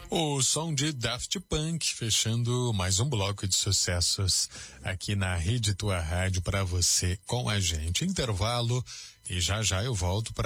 O som de Daft Punk, fechando mais um bloco de sucessos aqui na Rede Tua Rádio para você com a gente. Intervalo e já já eu volto para